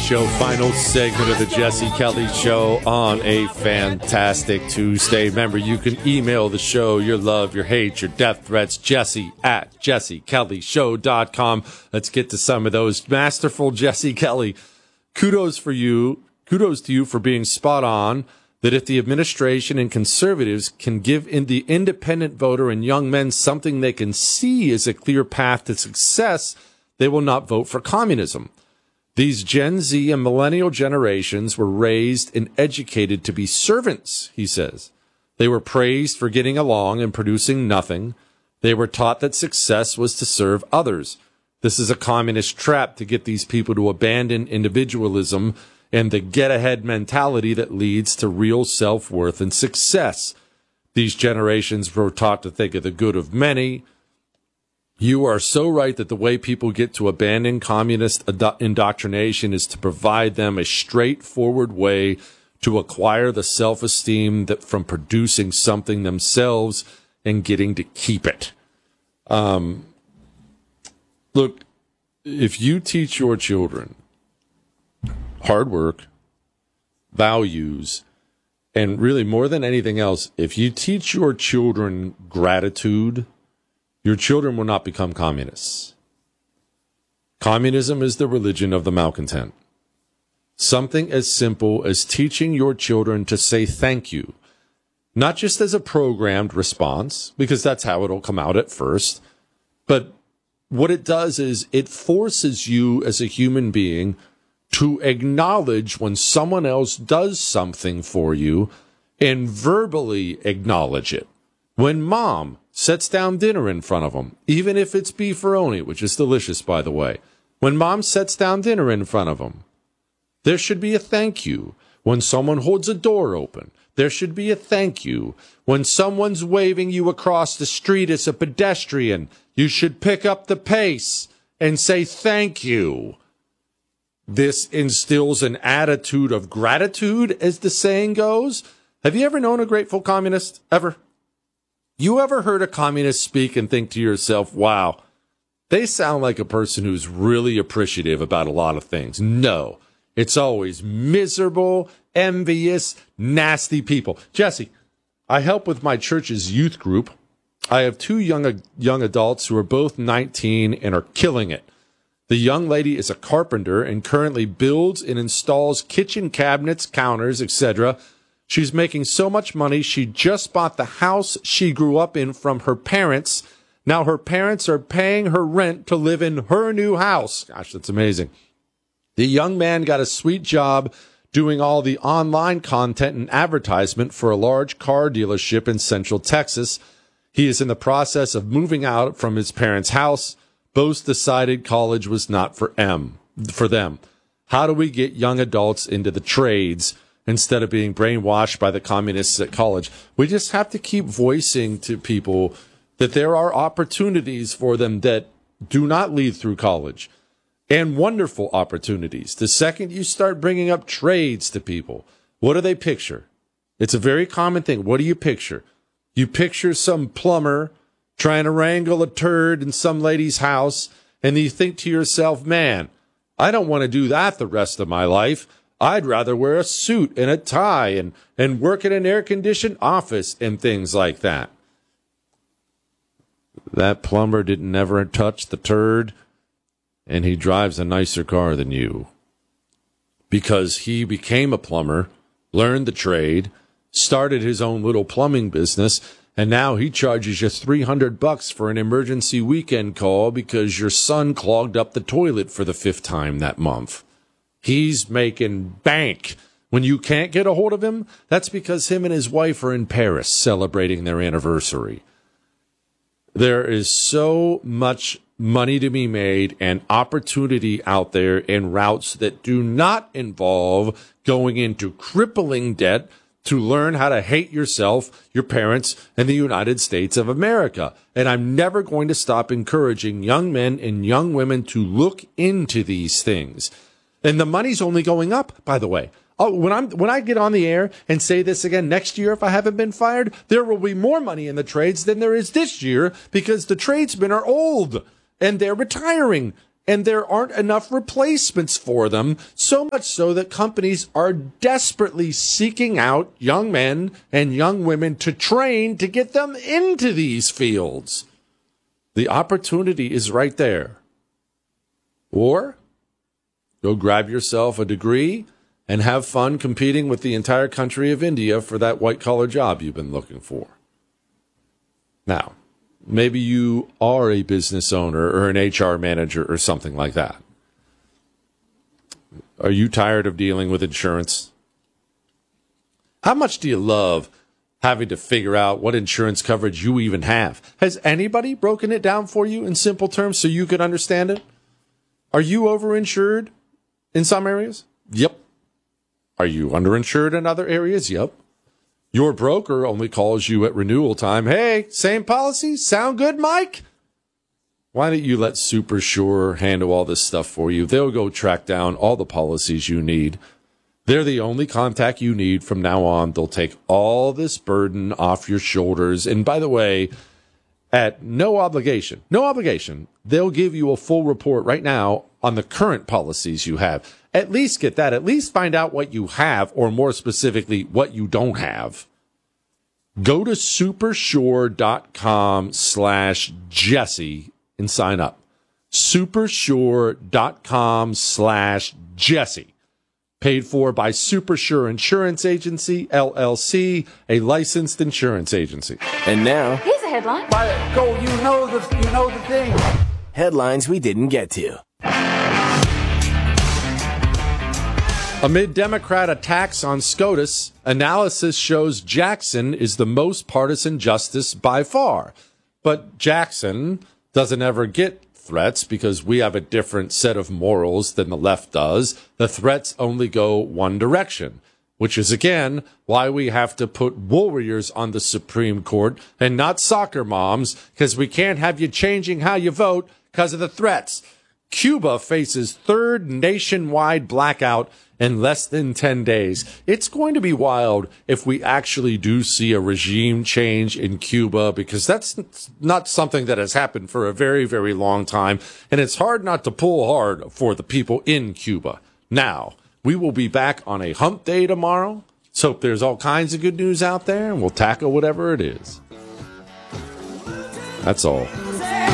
Show, final segment of the Jesse Kelly Show on a fantastic Tuesday. Remember, you can email the show your love, your hate, your death threats, jesse@jessekellyshow.com. Let's get to some of those. Masterful Jesse Kelly, kudos to you for being spot on, that if the administration and conservatives can give the independent voter and young men something they can see as a clear path to success, they will not vote for communism. These Gen Z and millennial generations were raised and educated to be servants, he says. They were praised for getting along and producing nothing. They were taught that success was to serve others. This is a communist trap to get these people to abandon individualism and the get-ahead mentality that leads to real self-worth and success. These generations were taught to think of the good of many. You are so right that the way people get to abandon communist indoctrination is to provide them a straightforward way to acquire the self-esteem that from producing something themselves and getting to keep it. Look, if you teach your children hard work, values, and really more than anything else, if you teach your children gratitude, your children will not become communists. Communism is the religion of the malcontent. Something as simple as teaching your children to say thank you, not just as a programmed response, because that's how it'll come out at first, but what it does is it forces you as a human being to acknowledge when someone else does something for you and verbally acknowledge it. When mom sets down dinner in front of them, even if it's beefaroni, which is delicious, by the way. When mom sets down dinner in front of them, there should be a thank you. When someone holds a door open, there should be a thank you. When someone's waving you across the street as a pedestrian, you should pick up the pace and say thank you. This instills an attitude of gratitude, as the saying goes. Have you ever known a grateful communist? Ever? You ever heard a communist speak and think to yourself, wow, they sound like a person who's really appreciative about a lot of things? No, it's always miserable, envious, nasty people. Jesse, I help with my church's youth group. I have two young adults who are both 19 and are killing it. The young lady is a carpenter and currently builds and installs kitchen cabinets, counters, etc. She's making so much money, she just bought the house she grew up in from her parents. Now her parents are paying her rent to live in her new house. Gosh, that's amazing. The young man got a sweet job doing all the online content and advertisement for a large car dealership in Central Texas. He is in the process of moving out from his parents' house. Both decided college was not for them. How do we get young adults into the trades instead of being brainwashed by the communists at college? We just have to keep voicing to people that there are opportunities for them that do not lead through college, and wonderful opportunities. The second you start bringing up trades to people, what do they picture? It's a very common thing. What do you picture? You picture some plumber trying to wrangle a turd in some lady's house, and you think to yourself, man, I don't want to do that the rest of my life. I'd rather wear a suit and a tie and work in an air-conditioned office and things like that. That plumber didn't ever touch the turd, and he drives a nicer car than you. Because he became a plumber, learned the trade, started his own little plumbing business, and now he charges you $300 for an emergency weekend call because your son clogged up the toilet for the 5th time that month. He's making bank. When you can't get a hold of him, that's because him and his wife are in Paris celebrating their anniversary. There is so much money to be made and opportunity out there in routes that do not involve going into crippling debt to learn how to hate yourself, your parents, and the United States of America. And I'm never going to stop encouraging young men and young women to look into these things. And the money's only going up, by the way. Oh, when I get on the air and say this again next year, if I haven't been fired, there will be more money in the trades than there is this year because the tradesmen are old and they're retiring. and there aren't enough replacements for them, so much so that companies are desperately seeking out young men and young women to train to get them into these fields. The opportunity is right there. Or go grab yourself a degree and have fun competing with the entire country of India for that white-collar job you've been looking for. Now, maybe you are a business owner or an HR manager or something like that. Are you tired of dealing with insurance? How much do you love having to figure out what insurance coverage you even have? Has anybody broken it down for you in simple terms so you could understand it? Are you overinsured in some areas? Yep. Are you underinsured in other areas? Yep. Your broker only calls you at renewal time. Hey, same policy? Sound good, Mike? Why don't you let SuperSure handle all this stuff for you? They'll go track down all the policies you need. They're the only contact you need from now on. They'll take all this burden off your shoulders. And by the way, at no obligation, they'll give you a full report right now on the current policies you have. At least get that. At least find out what you have, or more specifically, what you don't have. Go to supersure.com/Jesse and sign up. supersure.com/Jesse. Paid for by SuperSure Insurance Agency, LLC, a licensed insurance agency. And now, here's a headline. Go, you know the thing. Headlines we didn't get to. Amid Democrat attacks on SCOTUS, analysis shows Jackson is the most partisan justice by far. But Jackson doesn't ever get threats because we have a different set of morals than the left does. The threats only go one direction, which is, again, why we have to put warriors on the Supreme Court and not soccer moms, because we can't have you changing how you vote because of the threats. Cuba faces third nationwide blackout in less than 10 days. It's going to be wild if we actually do see a regime change in Cuba, because that's not something that has happened for a very, very long time. And it's hard not to pull hard for the people in Cuba. Now, we will be back on a hump day tomorrow. Let's hope there's all kinds of good news out there, and we'll tackle whatever it is. That's all.